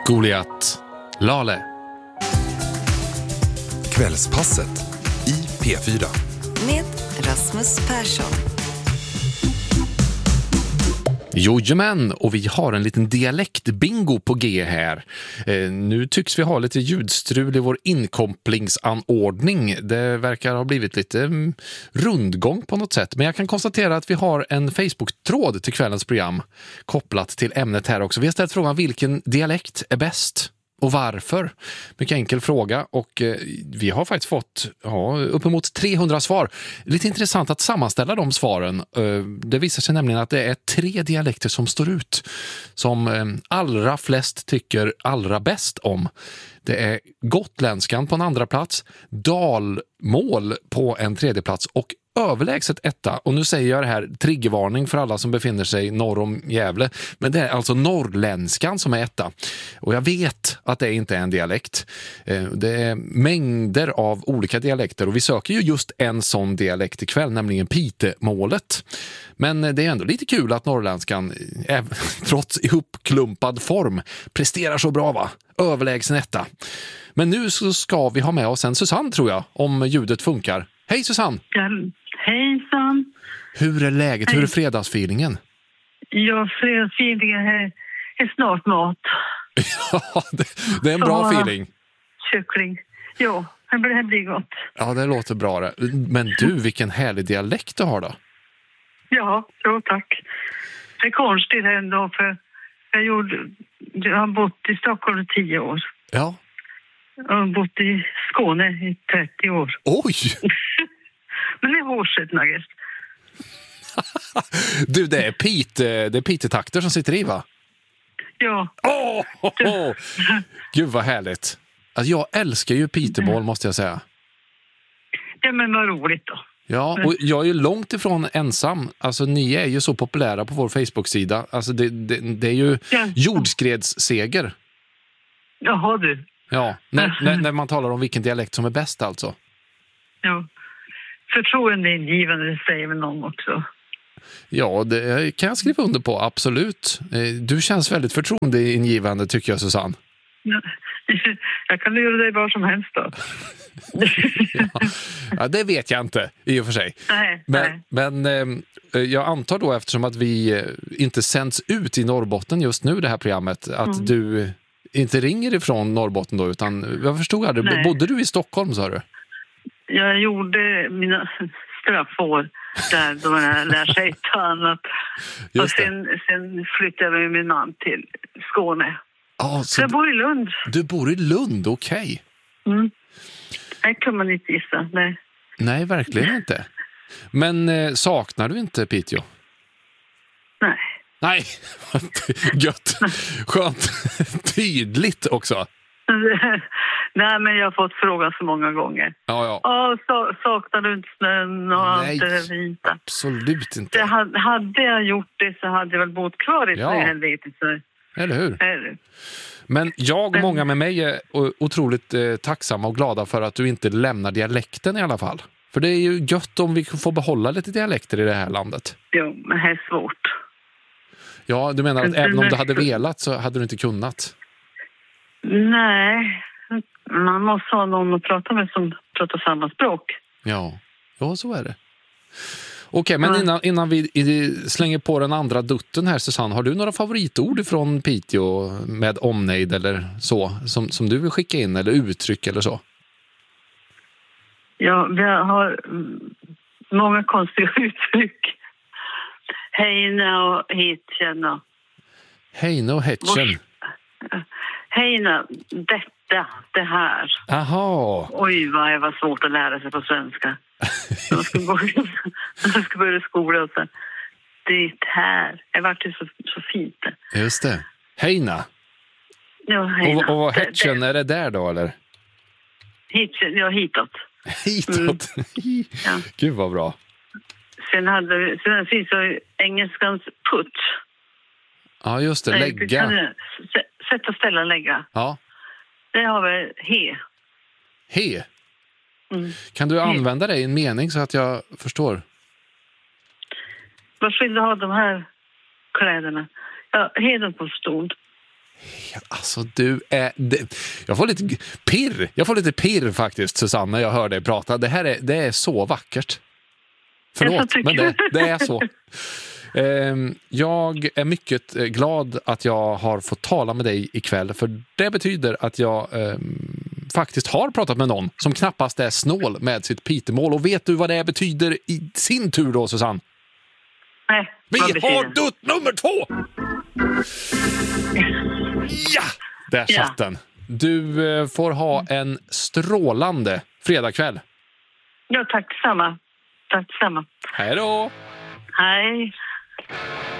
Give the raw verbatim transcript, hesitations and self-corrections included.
Goliat, Lale. Kvällspasset i P fyra. Med Rasmus Persson. Jojomän, och vi har en liten dialektbingo på G här. Eh, nu tycks vi ha lite ljudstrul i vår inkopplingsanordning. Det verkar ha blivit lite mm, rundgång på något sätt. Men jag kan konstatera att vi har en Facebook-tråd till kvällens program kopplat till ämnet här också. Vi har ställt frågan vilken dialekt är bäst? Och varför? Mycket enkel fråga, och eh, vi har faktiskt fått ja, uppemot trehundra svar. Lite intressant att sammanställa de svaren. Eh, det visar sig nämligen att det är tre dialekter som står ut som eh, allra flest tycker allra bäst om. Det är gotländskan på en andra plats, dalmål på en tredje plats och överlägset etta. Och nu säger jag det här, triggervarning för alla som befinner sig norr om Gävle. Men det är alltså norrländskan som är etta. Och jag vet att det inte är en dialekt. Det är mängder av olika dialekter. Och vi söker ju just en sån dialekt ikväll, nämligen pitemålet. Men det är ändå lite kul att norrländskan, trots ihopklumpad form, presterar så bra, va? Överlägsen etta. Men nu så ska vi ha med oss en Susanne, tror jag, om ljudet funkar. Hej Susanne! Ja, hejsan! Hur är läget? Hej. Hur är fredagsfeelingen? Ja, fredagsfeelingen är, är snart mat. Ja, det, det är en bra Så, feeling. Kyckling. Ja, det blir, det blir gott. Ja, det låter bra det. Men du, vilken härlig dialekt du har då. Ja, jo, tack. Det är konstigt ändå, för jag, gjorde, jag har bott i Stockholm i tio år. Ja. Jag har bott i Skåne i trettio år. Oj! Men det är hårset, Nagges. Du, det är Pete, det är Pite-takter som sitter i, va? Ja. Åh! Oh, oh, oh. Gud vad härligt. Alltså, jag älskar ju Pitemål, måste jag säga. Ja, men vad roligt då. Ja, och jag är ju långt ifrån ensam. Alltså, ni är ju så populära på vår Facebook-sida. Alltså, det, det, det är ju Ja. jordskredsseger. Jaha, du. Ja, när, när, när man talar om vilken dialekt som är bäst alltså. Ja. Förtroendeingivande, det säger väl någon också. Ja, det kan jag skriva under på, absolut. Du känns väldigt förtroendeingivande, tycker jag, Susanne. Ja. Jag kan göra dig var som helst då. Ja. Ja, det vet jag inte, i och för sig. Nej, men nej. men eh, jag antar då, eftersom att vi inte sänds ut i Norrbotten just nu, det här programmet, att Mm. du inte ringer ifrån Norrbotten då, utan jag förstod det. Nej. Bodde du i Stockholm, sa du? Jag gjorde mina straffår där då jag lär sig ta annat. Och Just det. sen, sen flyttade jag med min man till Skåne. Ah, Så så jag bor i Lund. du bor i Lund, okej. Mm. Det kan man inte gissa, nej. Nej, verkligen inte. Men eh, saknar du inte Piteå? Nej. Nej, gött. Skönt. Tydligt också. Nej, men jag har fått frågan så många gånger. Ja, ja. Åh, så, saknar du inte snön och allt Nej. det där vita? Absolut inte. Det hade, hade jag gjort det så hade jag väl bott kvar i Ja. ja. helvete. Så. Eller hur? Eller? Men jag och många med mig är o- otroligt eh, tacksamma och glada för att du inte lämnar dialekten i alla fall. För det är ju gött om vi får behålla lite dialekter i det här landet. Jo, men det är svårt. Ja, du menar att Men- även om du men- hade velat så hade du inte kunnat? Nej, man måste ha någon att prata med som pratar samma språk. Ja, ja så är det. Okej, men Ja. innan, innan vi i- slänger på den andra dutten här, Susanne, har du några favoritord från Piteå med omnejd eller så, som, som du vill skicka in, eller uttryck eller så? Ja, vi har mm, många konstiga uttryck. Hejna och hitkänna. Hejne och hetchen. Hejna, detta, det här. Aha, Oj, vad det var svårt att lära sig på svenska. Jag ska börja, jag ska börja skola och så. Det här. Det vart ju så, så fint. just det. Hejna. Ja, hejna. Och, och vad Det- hetchen, är det där då, eller? Hit, ja, hitåt. Hitåt. Ja. Gud vad bra. Sen hade vi, sen finns det engelskans put. Ja, just det. Nej, Lägga. kan du- s- Sätta, ställa, lägga. Ja. Det har vi he. He. Mm. Kan du använda det i en mening så att jag förstår? Vad vill du ha de här kläderna? Ja, heden på stol. Alltså du är... Det, jag får lite pirr. Jag får lite pirr faktiskt, Susanne, när jag hör dig prata. Det här är, det är så vackert. Förlåt, men det, det är så. Jag är mycket glad att jag har fått tala med dig ikväll, för det betyder att jag faktiskt har pratat med någon som knappast är snål med sitt pitemål. Och vet du vad det betyder i sin tur då, Susanne? Nej, vi har dutt nummer två! Ja, där satt ja. den. Du eh, får ha en strålande fredagkväll. Ja, tack samma. Tack samma. Hej då! Hej.